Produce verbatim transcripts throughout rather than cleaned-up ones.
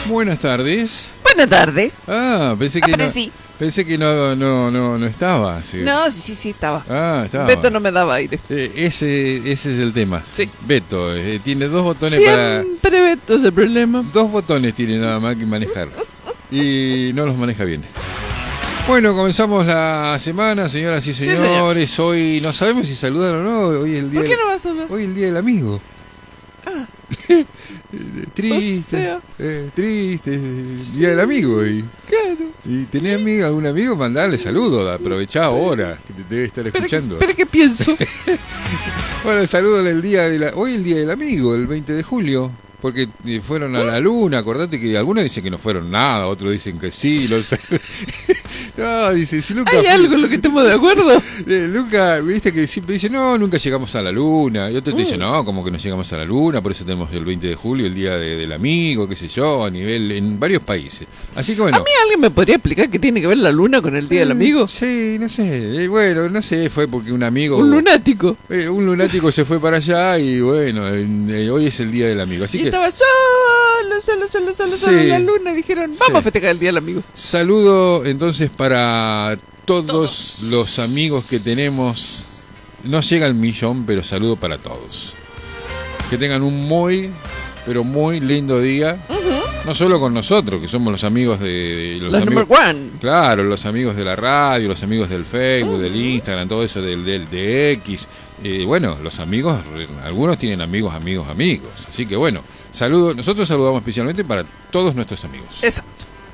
Buenas tardes. Buenas tardes. Ah, pensé que Aparecí. no, pensé que no, no, no, no estaba. Sí. No, sí, sí, estaba. Ah, estaba. Beto no me daba aire. Eh, ese, ese es el tema. Sí. Beto eh, tiene dos botones Siempre para. Beto es el problema. Dos botones tiene nada más que manejar. Y no los maneja bien. Bueno, comenzamos la semana, señoras y Sí, señores. señor. Hoy no sabemos si saludar o no. Hoy es el día. ¿Por qué del- no vas a hablar? Hoy es el día del amigo. Ah. Triste, O sea. eh, triste, día del amigo. Y, Claro. y tenés amigo, algún amigo, mandale saludos, aprovechá ahora, que te debe estar Pero, escuchando. pero ¿qué pienso? Bueno, saludos el día de la, hoy el día del amigo, el veinte de julio, porque eh, fueron a la luna. Acordate que algunos dicen que no fueron nada, otros dicen que sí. Los... no, dice, si Lucas ¿Hay algo en lo que estamos de acuerdo? Eh, Luca, viste que siempre dice, no, nunca llegamos a la luna. Y otro te Mm. dice, no, como que no llegamos a la luna, por eso tenemos el veinte de julio, el día de- del amigo, qué sé yo, a nivel, en varios países. Así que bueno. ¿A mí alguien me podría explicar qué tiene que ver la luna con el Día del Amigo? Sí, no sé. Eh, bueno, no sé, fue porque un amigo. Un lunático. eh, un lunático se fue para allá y bueno, en- eh, hoy es el día del amigo. Así Y que estaba solo, solo, solo, solo, Sí. solo en la luna. Y dijeron, vamos Sí. a festejar el Día del Amigo. saludo entonces para todos, Todos. los amigos que tenemos. No llega al millón, pero saludo para todos. Que tengan un muy, pero muy lindo día. Ujú. No solo con nosotros, que somos los amigos de, de los Los amigos, number one. claro, los amigos de la radio, los amigos del Facebook, del Instagram, todo eso del, del de X. Eh, bueno, los amigos, algunos tienen amigos, amigos, amigos. Así que bueno, saludo, nosotros saludamos especialmente para todos nuestros amigos. Exacto.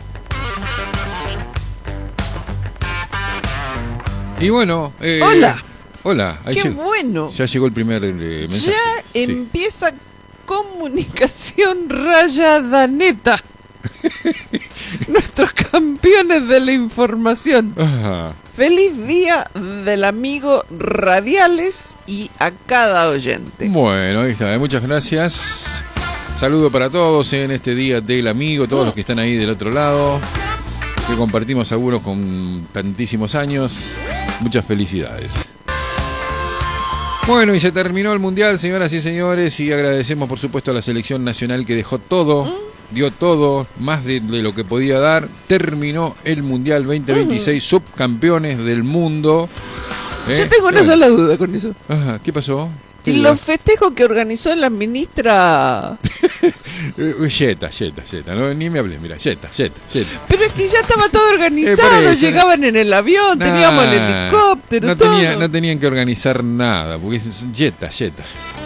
Y bueno, eh, Hola. Hola, ahí Qué llegó- bueno. ya llegó el primer eh, mensaje. Ya Sí. empieza comunicación rayada neta. Nuestros campeones de la información. Ajá. Feliz día del amigo Radiales y a cada oyente. Bueno, ahí está, eh, muchas gracias. Saludo para todos en este día del amigo, todos los que están ahí del otro lado, que compartimos algunos con tantísimos años. Muchas felicidades. Bueno, y se terminó el Mundial, señoras y señores, y agradecemos por supuesto a la selección nacional que dejó todo, dio todo, más de, de lo que podía dar. Terminó el Mundial veinte veintiséis, subcampeones del mundo. ¿Eh? Yo tengo una Bueno. sola duda con eso. Ajá, ¿qué pasó? ¿Qué Y duda? los festejos que organizó la ministra... Eh, Yeta, Yeta, Yeta, no, ni me hables, mira, Yeta, Yeta, Yeta. Pero es que ya estaba todo Eh, organizado, por eso, llegaban en el avión, teníamos el Nah, helicóptero, no, todo. tenía, no tenían que organizar nada, porque es Yeta, Yeta.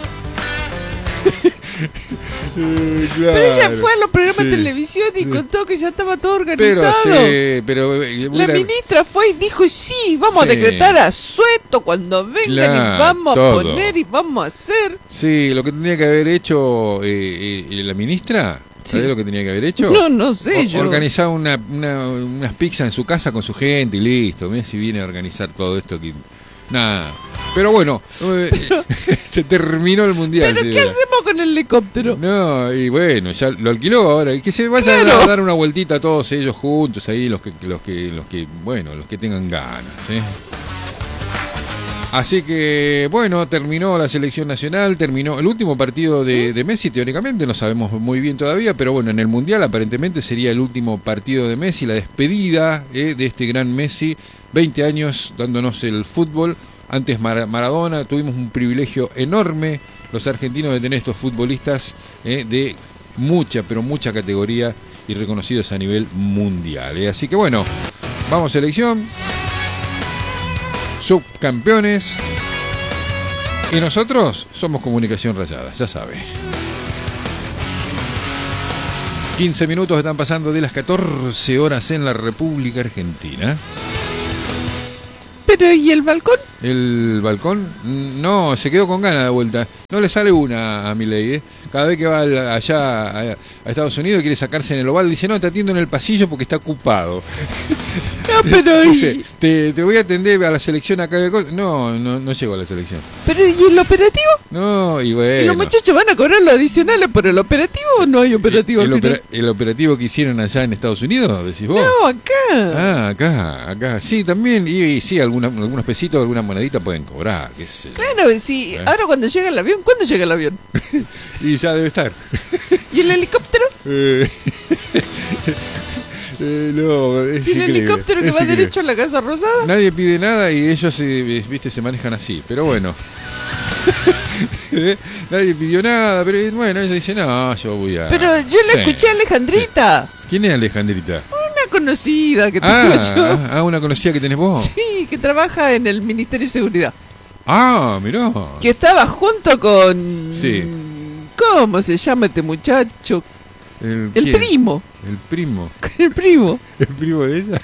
Eh, Pero ella claro, fue a los programas sí. de televisión y contó que ya estaba todo Pero organizado. sí, pero eh, La hubiera- ministra fue y dijo, sí, vamos Sí. a decretar asueto cuando vengan Claro, y vamos todo. a poner y vamos a hacer. sí, lo que tendría que haber hecho eh, eh, la ministra, ¿sabés Sí. lo que tenía que haber hecho? No, no sé O- yo. Organizar una, una- unas pizzas en su casa con su gente y listo. Mira si viene a organizar todo esto que... Nada. Pero bueno, eh, se terminó el mundial. ¿Pero sí, qué ¿verdad? hacemos con el helicóptero? No, y bueno, ya lo alquiló ahora. Y que se vayan Claro. a dar una vueltita todos ellos juntos ahí, los que, los que, los que, bueno, los que tengan ganas, ¿eh? Así que, bueno, terminó la selección nacional, terminó el último partido de, de Messi, teóricamente, no sabemos muy bien todavía, pero bueno, en el Mundial aparentemente sería el último partido de Messi, la despedida eh, de este gran Messi, veinte años dándonos el fútbol. Antes Mar- Maradona, tuvimos un privilegio enorme, los argentinos, de tener estos futbolistas eh, de mucha, pero mucha categoría y reconocidos a nivel mundial. eh. Así que bueno, vamos selección. Subcampeones. Y nosotros somos Comunicación Rayada, ya sabe. quince minutos están pasando de las catorce horas en la República Argentina. Pero ¿y el balcón? El balcón, no, se quedó con ganas de vuelta. No le sale una a Milei, ¿eh? Cada vez que va al- allá a, a Estados Unidos quiere sacarse en el oval, dice, no, te atiendo en el pasillo porque está ocupado. No, pero Dice, ¿y, te, te voy a atender a la selección acá de cosas. No, no, no llegó a la selección. pero ¿y el operativo? No, y ¿Y bueno. los muchachos van a cobrar los adicionales por el operativo o no hay operativo? el, al final? opera- el operativo que hicieron allá en Estados Unidos, decís vos. No, acá. Ah, acá, acá. Sí, también. Y, y sí, alguna- algunos pesitos, alguna monedita pueden cobrar. Qué sé yo. Claro, si Eh. ahora cuando llega el avión, ¿cuándo llega el avión? Y ya debe estar. ¿Y el helicóptero? Eh, eh, no, es ¿Y el increíble, helicóptero que es va increíble. derecho a la Casa Rosada? Nadie pide nada y ellos eh, viste, se manejan así, pero bueno. Nadie pidió nada, pero bueno, ellos dicen, no, yo voy a... Pero yo le Sí. escuché a Alejandrita, ¿Quién es Alejandrita? una conocida que tengo Ah, yo. ah, una conocida que tenés vos. Sí, que trabaja en el Ministerio de Seguridad. Ah, mirá. Que estaba junto con... Sí. ¿Cómo se llama este muchacho? ¿El, El quién? primo. El primo. El primo. ¿El primo de ella?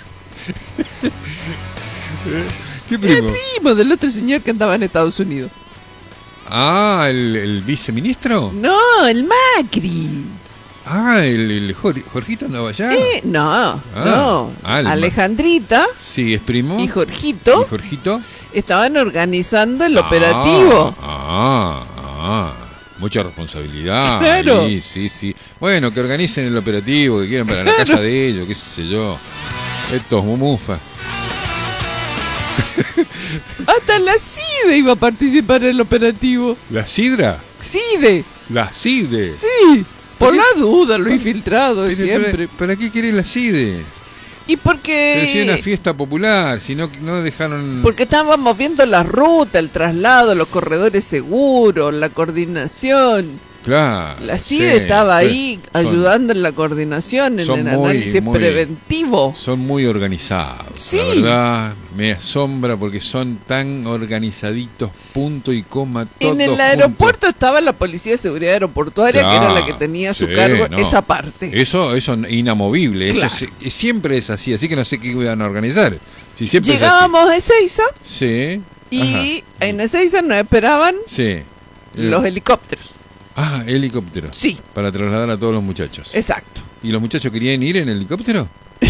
¿Qué El primo? primo del otro señor que andaba en Estados Unidos. Ah, ¿el, el viceministro? No, el Macri. Ah, el, el Jor- Jorgito andaba allá. Eh, no, no. ah, el Alejandrita Sí, es primo. y Jorgito ¿Y Jorgito? estaban organizando el operativo. Ah, ah, mucha responsabilidad. Claro. Sí, sí, sí. Bueno, que organicen el operativo, que quieran para la casa de ellos, qué sé yo. Estos mumufas. Hasta la CIDE iba a participar en el operativo. ¿La sidra? CIDE. ¿La CIDE? Sí. Por ¿Por la duda, lo infiltrado de Pero, siempre. ¿Para, ¿Para qué quiere la CIDE? Y porque... Pero si es una fiesta popular, si no, no dejaron... Porque estábamos viendo la ruta, el traslado, los corredores seguros, la coordinación. Claro. La CIDE sí, estaba sí. ahí Son- ayudando en la coordinación, en son el muy, análisis muy- preventivo. Son muy organizados. Sí. La verdad, me asombra porque son tan organizaditos, punto y coma, todo En el junto. aeropuerto estaba la Policía de Seguridad Aeroportuaria, que era la que Claro, tenía a su sí, cargo no. esa parte. Eso, eso es inamovible. Claro. Eso es- siempre es así, así que no sé qué iban a organizar. Si siempre es así. Llegábamos a Ezeiza Sí. y ajá, en Ezeiza nos esperaban sí. los helicópteros. Ah, helicóptero. Sí, Para trasladar a todos los muchachos. exacto. ¿Y los muchachos querían ir en helicóptero?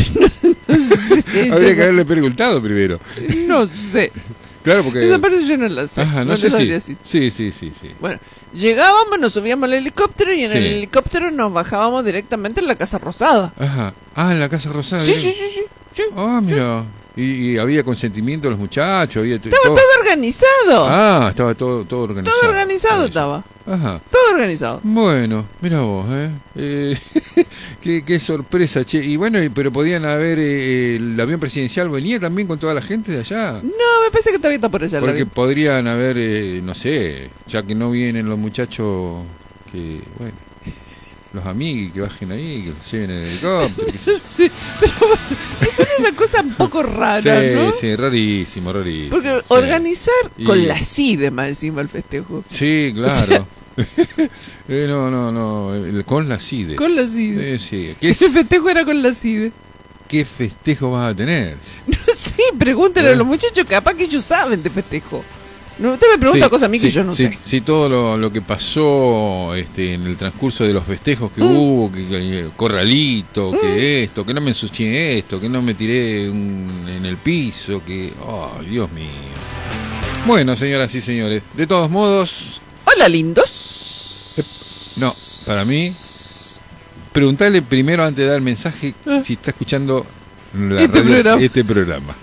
Sí, Habría yo que haberle preguntado primero. no sé. Claro, porque... Esa parte yo no la sé. Ajá, no, no sé te si... sabría decir. Sí, sí, sí, sí. Bueno, llegábamos, nos subíamos al helicóptero y en Sí. el helicóptero nos bajábamos directamente en la Casa Rosada. Ajá. Ah, en la Casa Rosada. Sí, bien. sí, sí, sí, sí. Ah, mira. Y, y había consentimiento de los muchachos. Había t- Estaba todo... todo organizado. Ah, estaba todo, todo organizado. todo organizado Eso. estaba. Ajá. Todo organizado. Bueno, mira vos, ¿eh? eh qué, qué sorpresa, che. Y bueno, y- pero podían haber... eh, el avión presidencial venía también con toda la gente de allá. No, me parece que todavía está por allá. la Porque vi. podrían haber, eh, no sé, ya que no vienen los muchachos que, bueno, los amigos que bajen ahí, que los lleven en el helicóptero. qué sé yo. Sí, pero bueno, es una cosa un poco rara, Sí, ¿no? sí, rarísimo, rarísimo. Porque sí. organizar Y- con la CIDE más encima el festejo. Sí, claro. Eh, no, no, no, el- con la CIDE. Con la CIDE. Eh, sí. ¿Qué, Ese es- festejo era con la CIDE. ¿Qué festejo vas a tener? No sé, pregúntale ¿Eh? a los muchachos, capaz que ellos saben de festejo. No, usted me pregunta Sí, cosas a mí sí, que yo no sí, sé. Sí, todo lo, lo que pasó este, en el transcurso de los festejos que Mm. hubo, que, que corralito, que esto, que no me ensucié esto, que no me tiré un- en el piso, que... ¡Oh, Dios mío! Bueno, señoras y señores, de todos modos, Hola, lindos. no, para mí, preguntarle primero antes de dar el mensaje Ah. si está escuchando la Este radio- programa. este programa.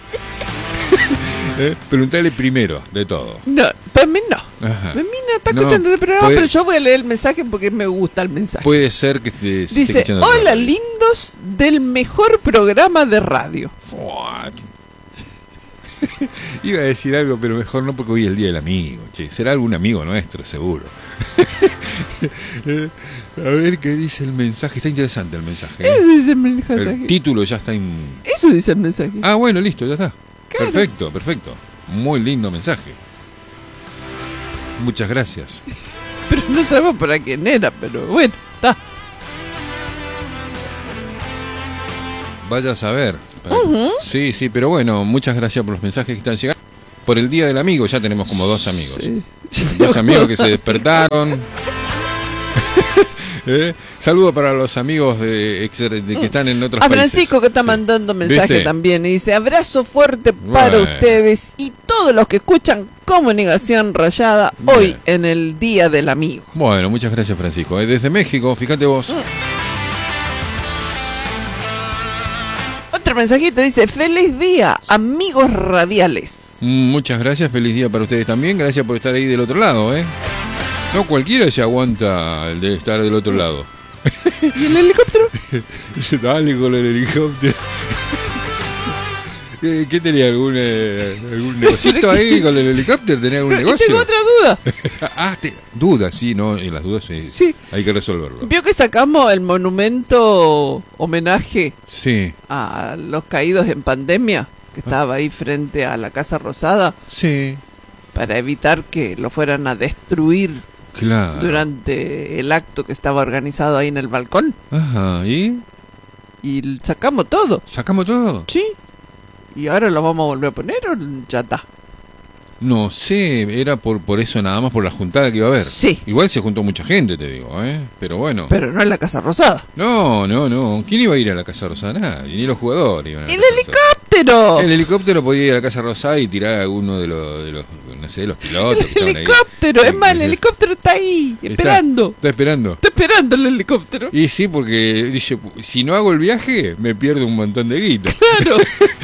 ¿Eh? Preguntarle primero de todo. No, para mí no. Ajá. Para mí no está No, escuchando el programa, puede- pero yo voy a leer el mensaje porque me gusta el mensaje. Puede ser que esté, se esté Dice, escuchando el hola programa. lindos del mejor programa de radio. Fuá. Iba a decir algo, pero mejor no porque hoy es el día del amigo. Che, será algún amigo nuestro, seguro. Eh, a ver qué dice el mensaje. Está interesante el mensaje. ¿eh? Eso dice el mensaje. El título ya está en... Eso dice el mensaje. Ah, bueno, listo, ya está. Claro. Perfecto, perfecto. Muy lindo mensaje. Muchas gracias. Pero no sabemos para quién era, pero bueno, está. Vaya a saber. Ujú. Sí, sí, pero bueno, muchas gracias por los mensajes que están llegando. Por el Día del Amigo ya tenemos como dos amigos. Sí. Dos amigos que se despertaron. ¿Eh? Saludo para los amigos de, ex- de que están en otros A países. Francisco que está Sí. mandando mensaje ¿Viste? también y dice abrazo fuerte para Bueno. ustedes y todos los que escuchan Comunicación Rayada Bien. hoy en el Día del Amigo. Bueno, muchas gracias, Francisco. Eh, Desde México, fíjate vos. Otro mensajito dice feliz día amigos radiales. Mm, Muchas gracias, feliz día para ustedes también. Gracias por estar ahí del otro lado, ¿eh? No cualquiera se aguanta el de estar del otro lado. ¿Y el helicóptero? Dale con el helicóptero. ¿Qué, qué tenía? ¿Algún, eh, algún negocito ahí con el helicóptero? ¿Tenía algún negocio? Tengo otra duda. ah, te, dudas, sí, no, en las dudas sí, sí. Hay que resolverlo. ¿Vio que sacamos el monumento homenaje sí. a los caídos en pandemia? Que estaba ahí frente a la Casa Rosada. Sí. Para evitar que lo fueran a destruir. Claro. Durante el acto que estaba organizado ahí en el balcón. Ajá, ¿y? Y sacamos todo. ¿Sacamos todo? Sí. ¿Y ahora lo vamos a volver a poner o ya está? No sé, era por por eso nada más, por la juntada que iba a haber. Sí. Igual se juntó mucha gente, te digo, ¿eh? Pero bueno. Pero no en la Casa Rosada. No, no, no. ¿Quién iba a ir a la Casa Rosada? Nadie, ni los jugadores iban a la ¡El Casa helicóptero! Rosada. El helicóptero podía ir a la Casa Rosada y tirar a alguno de los, de los no sé, los pilotos. El helicóptero, ahí. Es más, el helicóptero está ahí, está, esperando. Está esperando. Está esperando el helicóptero. Y sí, porque dice, si no hago el viaje, me pierdo un montón de guita. Claro.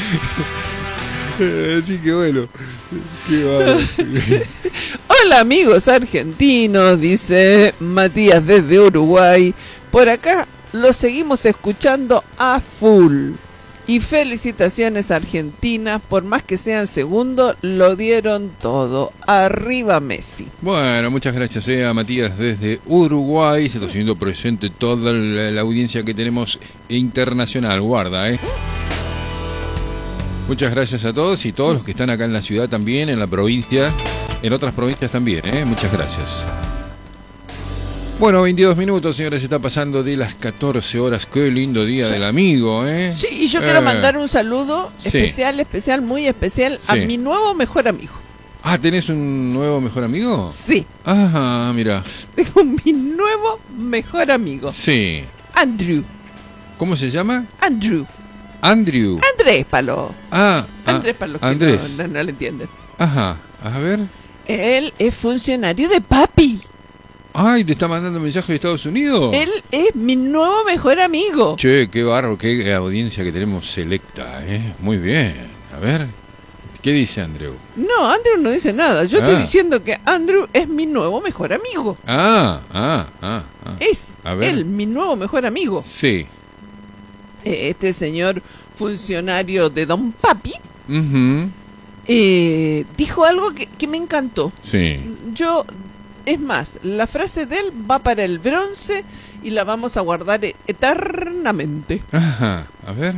Así que bueno, qué va. Hola amigos argentinos, dice Matías desde Uruguay. Por acá lo seguimos escuchando a full. Y felicitaciones Argentina, por más que sean segundo, lo dieron todo. Arriba Messi. Bueno, muchas gracias eh, a Matías desde Uruguay. Se está haciendo presente toda la, la audiencia que tenemos internacional. Guarda, eh. Muchas gracias a todos y todos los que están acá en la ciudad también, en la provincia, en otras provincias también, ¿eh? Muchas gracias. Bueno, veintidós minutos, señores, se está pasando de las catorce horas. Qué lindo día sí. del amigo, ¿eh? Sí, y yo eh. quiero mandar un saludo sí. especial, especial, muy especial a sí. mi nuevo mejor amigo. Ah, ¿tenés un nuevo mejor amigo? Sí. Ajá, mira. Tengo mi nuevo mejor amigo. Sí. Andrew. ¿Cómo se llama? Andrew. Andrew. Andrés Palo. Ah, Andrés Palo. Andrés. No, no, no le entienden. Ajá, a ver. Él es funcionario de papi. Ay, ¿te está mandando mensaje de Estados Unidos? Él es mi nuevo mejor amigo. Che, qué barro, qué audiencia que tenemos selecta, ¿eh? Muy bien. A ver, ¿qué dice Andrew? No, Andrew no dice nada. Yo ah. estoy diciendo que Andrew es mi nuevo mejor amigo. Ah, ah, ah. ah. Es él, mi nuevo mejor amigo. Sí. Este señor funcionario de Don Papi uh-huh. eh, dijo algo que, que me encantó. Sí. Yo, es más, la frase de él va para el bronce y la vamos a guardar eternamente. Ajá, a ver.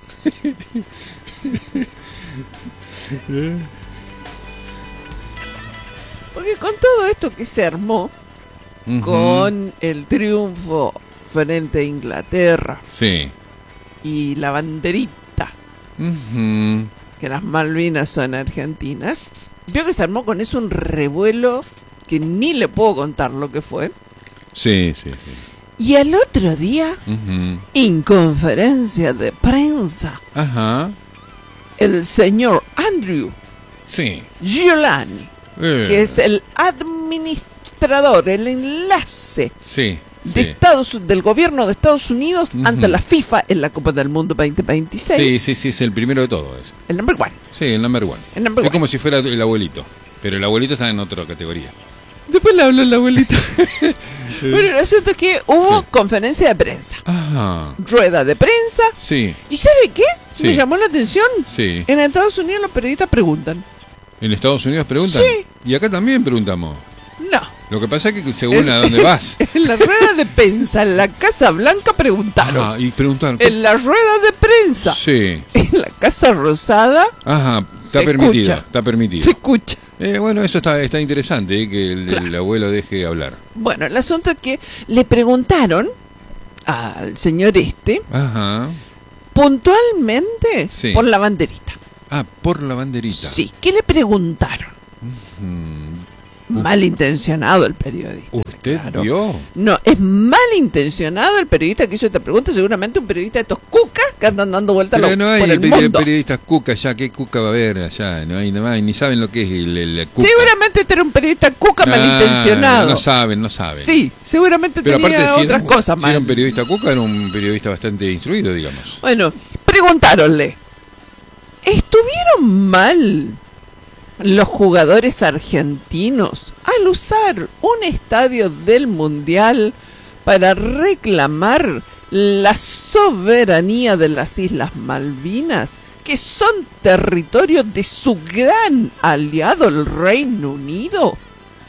Porque con todo esto que se armó, uh-huh. con el triunfo frente a Inglaterra, sí. y la banderita, uh-huh. que las Malvinas son argentinas, vio que se armó con eso un revuelo que ni le puedo contar lo que fue. Sí, sí, sí. Y al otro día, uh-huh. en conferencia de prensa, ajá, el señor Andrew sí. Giuliani, eh. que es el administrador, el enlace sí. de sí. Estados, del gobierno de Estados Unidos uh-huh. ante la FIFA en la Copa del Mundo veinte veintiséis. Sí, sí, sí, es el primero de todo eso. El number one. Sí, el number one. El number es one. como si fuera el abuelito, pero el abuelito está en otra categoría. Después le habló el abuelito. Bueno, el asunto es que hubo sí. conferencia de prensa. Ajá. Rueda de prensa. Sí. ¿Y sabe qué? Sí. Me llamó la atención. Sí. En Estados Unidos los periodistas preguntan. ¿En Estados Unidos preguntan? Sí. Y acá también preguntamos. No. Lo que pasa es que según el, a dónde vas. En la rueda de prensa, en la Casa Blanca preguntaron. Ajá, y preguntaron. En la rueda de prensa. Sí. En la Casa Rosada. Ajá, está permitido. Escucha. Está permitido. Se escucha. Eh, bueno, eso está, está interesante, eh, que el, claro. el abuelo deje hablar. Bueno, el asunto es que le preguntaron al señor este, ajá, puntualmente sí. por la banderita. Ah, por la banderita. Sí, ¿qué le preguntaron? Uh-huh. Malintencionado el periodista. ¿Usted claro. vio? No, es malintencionado el periodista que hizo esta pregunta. Seguramente un periodista de estos cucas que andan dando vueltas Pero lo, no hay por el peri- mundo. periodistas cuca ya. ¿Qué cuca va a haber allá? No hay, no hay, ni saben lo que es el, el, el cuca. Seguramente este era un periodista cuca nah, malintencionado. No, no saben, no saben. Sí, seguramente pero tenía aparte, otras si cosas si mal. era un periodista cuca, era un periodista bastante instruido, digamos. Bueno, preguntáronle, ¿estuvieron mal los jugadores argentinos al usar un estadio del Mundial para reclamar la soberanía de las Islas Malvinas, que son territorio de su gran aliado, el Reino Unido.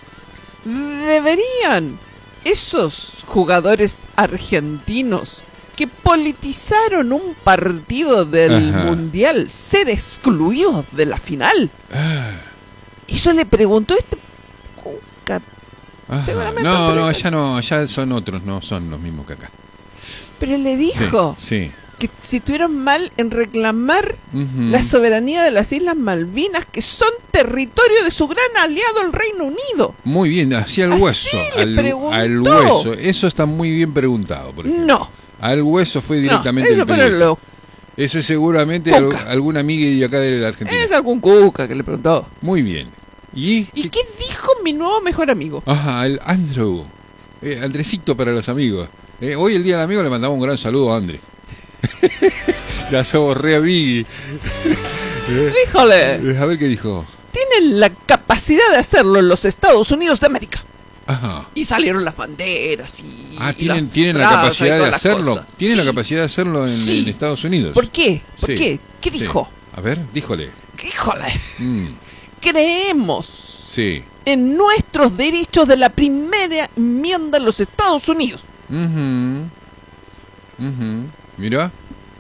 Deberían esos jugadores argentinos que politizaron un partido del Ajá. Mundial ser excluidos de la final. Ah, Eso le preguntó este Cuca. ajá. Seguramente, No, pero- no, allá no, allá son otros, no son los mismos que acá. Pero le dijo Sí. que si estuvieron mal en reclamar sí. Ujú. la soberanía de las Islas Malvinas, que son territorio de su gran aliado, el Reino Unido. Muy bien, hacia el Así hueso. le Al, preguntó. al hueso. Eso está muy bien preguntado, por ejemplo. No, Al hueso fue no, directamente. eso el fueron periodista. los... Eso es seguramente al- Cuca. alguna amiga de acá de la Argentina. Es algún Cuca que le preguntó. Muy bien. ¿Y? ¿Y qué dijo mi nuevo mejor amigo? Ajá, el Andrew. Eh, Andresito para los amigos. Eh, hoy el día del amigo le mandamos un gran saludo a Andre. Ya somos re amigos. Eh, Híjole, eh, a ver qué dijo. tienen la capacidad de hacerlo en los Estados Unidos de América. Ajá. Y salieron las banderas y... Ah, y tienen, las tienen la frases y capacidad de todas las hacerlo. cosas. Tienen Sí. la capacidad de hacerlo en, Sí. en Estados Unidos. ¿Por qué? ¿Por Sí. qué? ¿Qué Sí. dijo? A ver, díjole. Híjole, Mm, creemos sí. en nuestros derechos de la primera enmienda en los Estados Unidos. Mhm. Mhm. Mira.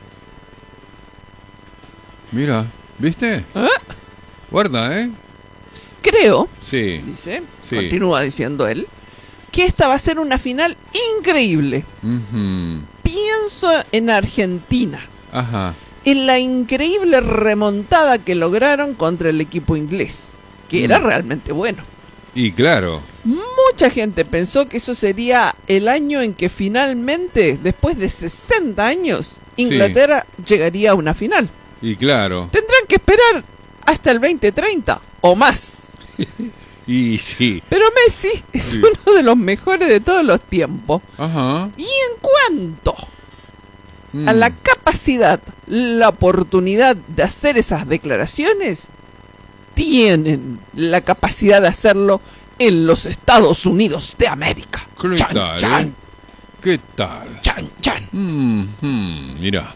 Mira. ¿Viste? ¿Eh? Guarda, ¿eh? Creo, Sí. dice, Sí. continúa diciendo él, que esta va a ser una final increíble. Mhm. Pienso en Argentina, Ajá. en la increíble remontada que lograron contra el equipo inglés, que Mm. era realmente bueno. Y claro. Mucha gente pensó que eso sería el año en que finalmente, después de sesenta años, Inglaterra llegaría a una final. Y claro. Tendrán que esperar hasta el veinte treinta o más. Y sí. Pero Messi es Sí. uno de los mejores de todos los tiempos. Ajá. Y en cuanto Mm. a la capacidad, la oportunidad de hacer esas declaraciones, tienen la capacidad de hacerlo en los Estados Unidos de América. ¿Qué Chan, tal, chan, eh? ¿Qué tal? chan, chan. Mm, mm, mira.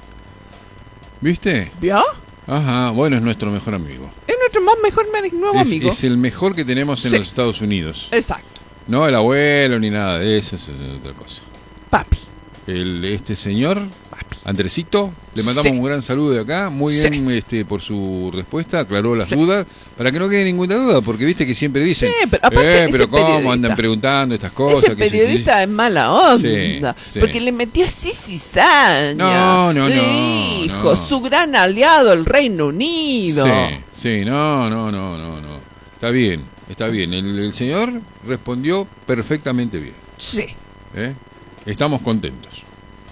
¿Viste? ¿Vio? Ajá. Bueno, es nuestro mejor amigo. Es nuestro más mejor me- nuevo Es, amigo. es el mejor que tenemos en Sí. los Estados Unidos. Exacto. No el abuelo ni nada de eso, eso es otra cosa. Papi. El, este señor, Papi. Andresito, le mandamos Sí. un gran saludo de acá. Muy Sí. bien este, por su respuesta, aclaró las Sí. dudas. Para que no quede ninguna duda, porque viste que siempre dicen, Sí, pero aparte eh, ese pero ¿cómo periodista- andan preguntando estas cosas? Ese que se- periodista es mala onda. Sí, sí. Porque le metió cizaña. No, no, le no, dijo, no. su gran aliado, el Reino Unido. Sí, sí, no, no, no, no, no. Está bien, está bien. El, el señor respondió perfectamente bien. Sí, ¿eh? Estamos contentos.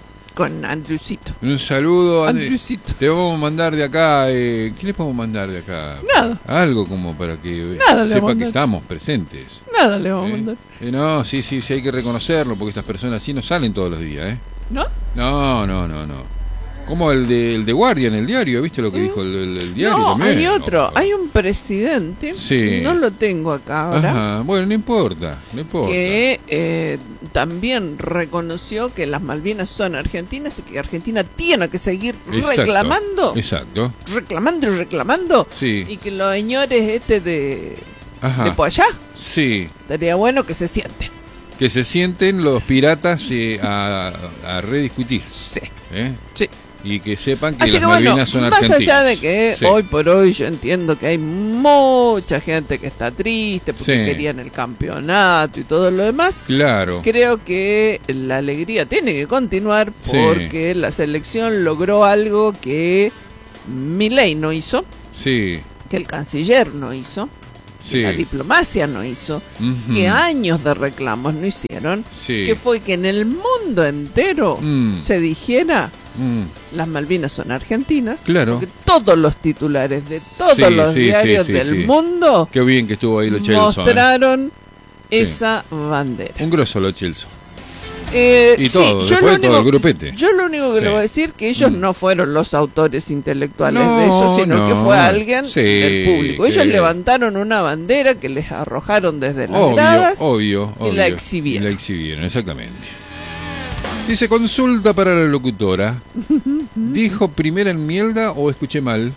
con Andrewcito. Un saludo. André. Andrewcito. Te vamos a mandar de acá. Eh, ¿Qué le podemos mandar de acá? Nada. Algo como para que Nada le vamos sepa a que mandar. estamos presentes. Nada le vamos ¿eh? a mandar. Eh, no, sí, sí, sí, hay que reconocerlo porque estas personas así no salen todos los días, ¿eh? ¿No? No, no, no, no. Como el de, el de Guardian, el diario, ¿viste lo que dijo el, el- el diario No, también? hay otro. No. Hay un presidente. Sí. No lo tengo acá ahora. Ajá, bueno, no importa, no importa. Que eh, también reconoció que las Malvinas son argentinas y que Argentina tiene que seguir Exacto, reclamando, Exacto, reclamando y reclamando, sí. y que los señores este de, Ajá, de por allá, sí. estaría bueno que se sienten. Que se sienten los piratas eh, a, a rediscutir, Sí, ¿eh? sí. Y que sepan que Así las que bueno, Malvinas son más argentinas. allá de que Sí. hoy por hoy yo entiendo que hay mucha gente que está triste porque Sí. querían el campeonato y todo lo demás, Claro, creo que la alegría tiene que continuar Sí. porque la selección logró algo que Milei no hizo, sí, que el canciller no hizo, sí. que la diplomacia no hizo, Ujú. que años de reclamos no hicieron, Sí. que fue que en el mundo entero Mm, se dijera mm, las Malvinas son argentinas, Claro. porque todos los titulares de todos Sí, los sí, sí, diarios sí, del sí. mundo Qué bien que estuvo ahí lo Chelsea. ¿eh? mostraron esa bandera. Un grosso lo Chelsea. Eh, Y sí, todo, yo, después lo de todo el único, grupete. yo lo único que Sí. le voy a decir que ellos Mm. no fueron los autores intelectuales No, de eso, sino que no. fue alguien Sí, del público. Ellos que- levantaron una bandera que les arrojaron desde las Obvio, gradas obvio, y obvio. la exhibieron. Y la exhibieron, exactamente. Dice, consulta para la locutora. ¿Dijo primera enmienda o escuché mal?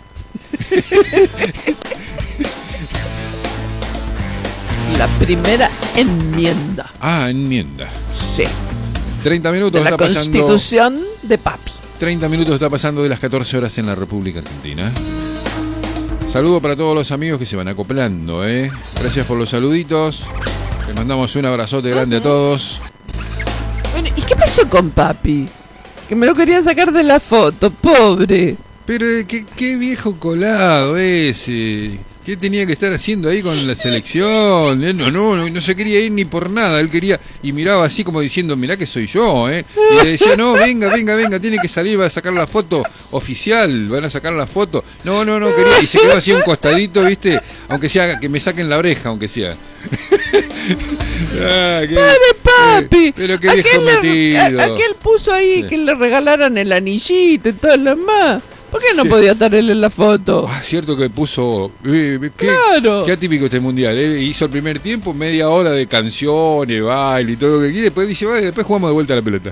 La primera enmienda. Ah, enmienda. Sí. treinta minutos De la está pasando. Constitución de Papi. treinta minutos está pasando de las catorce horas en la República Argentina. Saludo para todos los amigos que se van acoplando, ¿eh? Gracias por los saluditos. Les mandamos un abrazote grande a todos. Bueno, ¿y qué pasó con Papi? Que me lo quería sacar de la foto, pobre. Pero eh, qué, qué viejo colado ese. ¿Qué tenía que estar haciendo ahí con la selección? Él no, no, no, no se quería ir ni por nada. Él quería, y miraba así como diciendo, mirá que soy yo, ¿eh? Y le decía, no, venga, venga, venga, tiene que salir, va a sacar la foto oficial, van a sacar la foto. No, no, no, quería, y se quedó así un costadito, ¿viste? Aunque sea, que me saquen la oreja, aunque sea. Ah, qué, ¡Pobre Papi! Eh, pero qué viejo Aquel le- metido. a- Aquel puso ahí Sí. que le regalaran el anillito y todo lo demás. ¿Por qué no Sí. podía estar él en la foto? Ah, cierto que puso. Eh, qué, Claro. qué atípico este mundial. eh. Hizo el primer tiempo, media hora de canciones, baile y todo lo que quiere. Después dice, vale, después jugamos de vuelta a la pelota.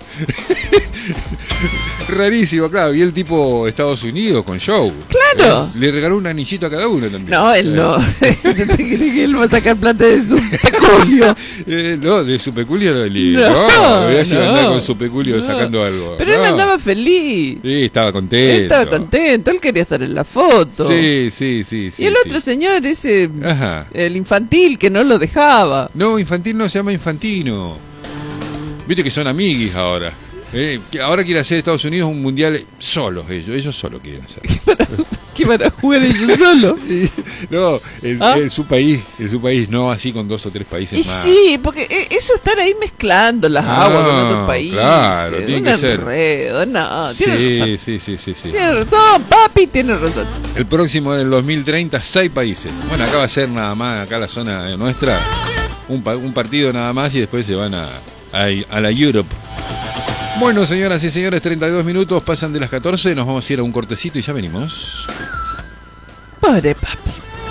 Rarísimo, claro. Y el tipo Estados Unidos con show. Claro. Eh, le regaló un anillito a cada uno también. No, él Eh, no. ¿Te crees que él va a sacar plata de su peculio? eh, no, de su peculio no. No, No, mirá si va a andar no, con su peculio no. sacando algo. Pero él No. andaba feliz. Sí, estaba contento. Él estaba contento, él quería estar en la foto. Sí, sí, sí. sí y el sí. otro señor, ese, Ajá. el infantil, que no lo dejaba. No, infantil no, se llama Infantino. Viste que son amiguis ahora. Eh, que ahora quiere hacer Estados Unidos un mundial solos ellos, ellos solo quieren hacer. Que para jugar ellos solo. Y- no, en, ¿Ah? en su país, en su país, no así con dos o tres países Y más. sí, porque e- eso estar ahí mezclando las Ah, aguas con otros países. claro, tiene un que ser. enredo, no, tiene sí, razón. sí, sí, sí, sí. Tiene razón, papi, tiene razón. El próximo del dos mil treinta, seis países. Bueno, acá va a ser nada más, acá la zona nuestra, un, pa- un partido nada más y después se van a, a, a la Europe. Bueno, señoras y señores, treinta y dos minutos pasan de las catorce, nos vamos a ir a un cortecito y ya venimos. Pobre papi.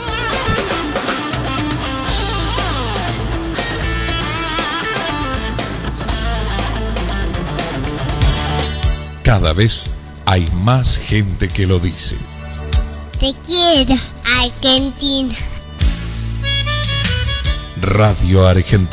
Cada vez hay más gente que lo dice. Te quiero, Argentina. Radio Argentina.